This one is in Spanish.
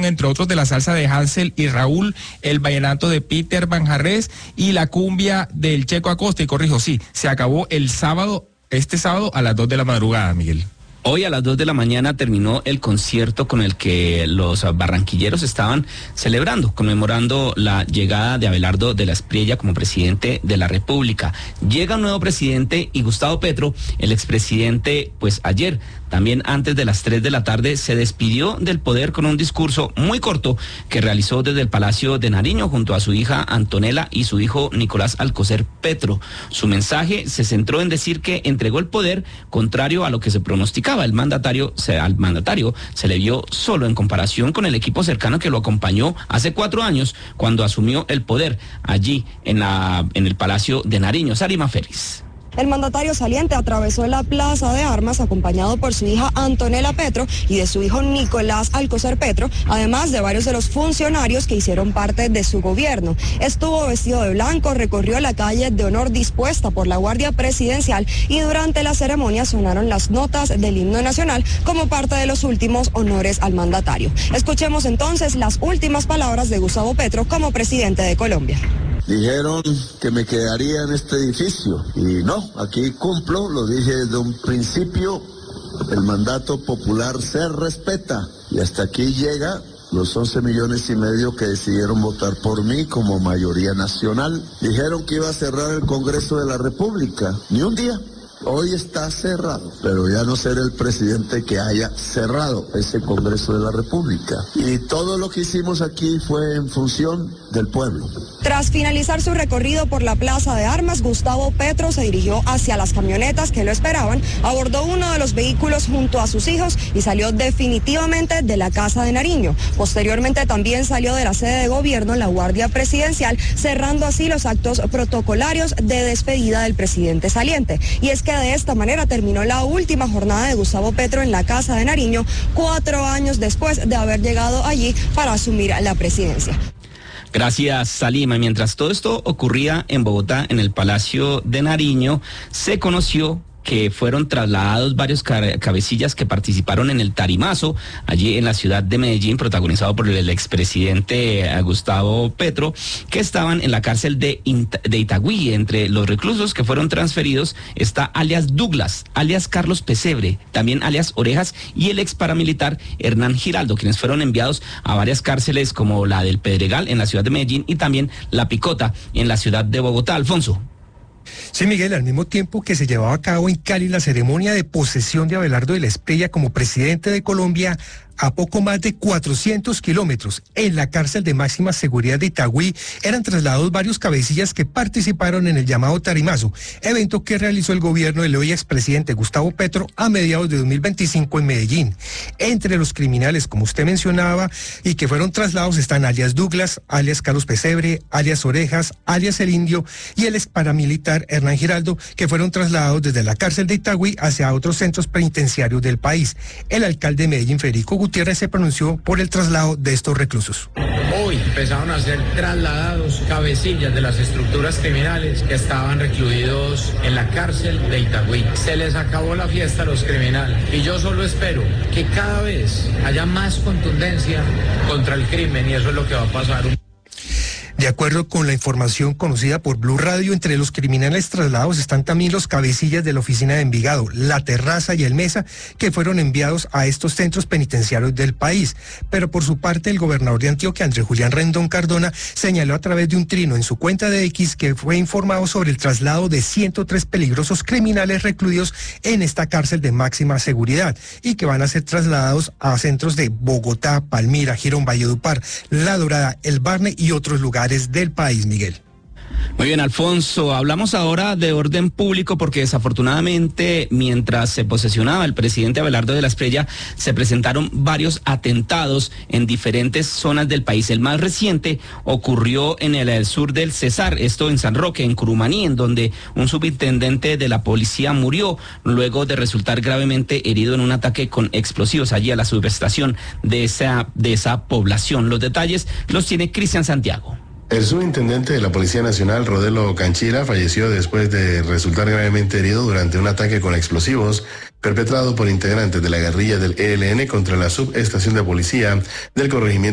fueron entre otros de la salsa de Hansel y Raúl, el vallenato de Peter Manjarrés y la cumbia del Checo Acosta. Y corrijo, sí, se acabó este sábado a las 2 de la madrugada, Miguel. Hoy a las 2 de la mañana terminó el concierto con el que los barranquilleros estaban celebrando, conmemorando la llegada de Abelardo de la Espriella como presidente de la República. Llega un nuevo presidente y Gustavo Petro, el expresidente, pues ayer, también antes de las 3 de la tarde, se despidió del poder con un discurso muy corto que realizó desde el Palacio de Nariño junto a su hija Antonella y su hijo Nicolás Alcocer Petro. Su mensaje se centró en decir que entregó el poder contrario a lo que se pronosticaba. Al mandatario se le vio solo en comparación con el equipo cercano que lo acompañó hace 4 años cuando asumió el poder allí en el Palacio de Nariño. Sarima Félix. El mandatario saliente atravesó la Plaza de Armas acompañado por su hija Antonella Petro y de su hijo Nicolás Alcocer Petro, además de varios de los funcionarios que hicieron parte de su gobierno. Estuvo vestido de blanco, recorrió la calle de honor dispuesta por la Guardia Presidencial y durante la ceremonia sonaron las notas del himno nacional como parte de los últimos honores al mandatario. Escuchemos entonces las últimas palabras de Gustavo Petro como presidente de Colombia. Dijeron que me quedaría en este edificio y no, aquí cumplo, lo dije desde un principio, el mandato popular se respeta y hasta aquí llega los 11,5 millones que decidieron votar por mí como mayoría nacional. Dijeron que iba a cerrar el Congreso de la República, ni un día. Hoy está cerrado, pero ya no seré el presidente que haya cerrado ese Congreso de la República. Y todo lo que hicimos aquí fue en función del pueblo. Tras finalizar su recorrido por la Plaza de Armas, Gustavo Petro se dirigió hacia las camionetas que lo esperaban, abordó uno de los vehículos junto a sus hijos y salió definitivamente de la Casa de Nariño. Posteriormente también salió de la sede de gobierno la Guardia Presidencial, cerrando así los actos protocolarios de despedida del presidente saliente. Y es que de esta manera terminó la última jornada de Gustavo Petro en la Casa de Nariño, 4 años después de haber llegado allí para asumir la presidencia. Gracias, Salima. Mientras todo esto ocurría en Bogotá, en el Palacio de Nariño, se conoció que fueron trasladados varios cabecillas que participaron en el tarimazo allí en la ciudad de Medellín, protagonizado por el expresidente Gustavo Petro, que estaban en la cárcel de Itagüí. Entre los reclusos que fueron transferidos está alias Douglas, alias Carlos Pesebre, también alias Orejas y el ex paramilitar Hernán Giraldo, quienes fueron enviados a varias cárceles como la del Pedregal en la ciudad de Medellín y también la Picota en la ciudad de Bogotá. Alfonso. Sí, Miguel, al mismo tiempo que se llevaba a cabo en Cali la ceremonia de posesión de Abelardo de la Espriella como presidente de Colombia, a poco más de 400 kilómetros, en la cárcel de máxima seguridad de Itagüí, eran trasladados varios cabecillas que participaron en el llamado tarimazo, evento que realizó el gobierno del hoy expresidente Gustavo Petro a mediados de 2025 en Medellín. Entre los criminales, como usted mencionaba, y que fueron trasladados están alias Douglas, alias Carlos Pesebre, alias Orejas, alias El Indio y el ex paramilitar Hernán Giraldo, que fueron trasladados desde la cárcel de Itagüí hacia otros centros penitenciarios del país. El alcalde de Medellín, Federico Gutiérrez, se pronunció por el traslado de estos reclusos. Hoy empezaron a ser trasladados cabecillas de las estructuras criminales que estaban recluidos en la cárcel de Itagüí. Se les acabó la fiesta a los criminales y yo solo espero que cada vez haya más contundencia contra el crimen y eso es lo que va a pasar. De acuerdo con la información conocida por Blue Radio, entre los criminales trasladados están también los cabecillas de la oficina de Envigado, La Terraza y El Mesa, que fueron enviados a estos centros penitenciarios del país. Pero por su parte, el gobernador de Antioquia, Andrés Julián Rendón Cardona, señaló a través de un trino en su cuenta de X que fue informado sobre el traslado de 103 peligrosos criminales recluidos en esta cárcel de máxima seguridad y que van a ser trasladados a centros de Bogotá, Palmira, Girón, Valledupar, La Dorada, El Barne y otros lugares del país, Miguel. Muy bien, Alfonso, hablamos ahora de orden público porque desafortunadamente mientras se posesionaba el presidente Abelardo de la Espriella se presentaron varios atentados en diferentes zonas del país. El más reciente ocurrió en el sur del Cesar, esto en San Roque, en Curumaní, en donde un subintendente de la policía murió luego de resultar gravemente herido en un ataque con explosivos allí a la subestación de esa población. Los detalles los tiene Cristian Santiago. El subintendente de la Policía Nacional, Rodelo Canchila, falleció después de resultar gravemente herido durante un ataque con explosivos perpetrado por integrantes de la guerrilla del ELN contra la subestación de policía del corregimiento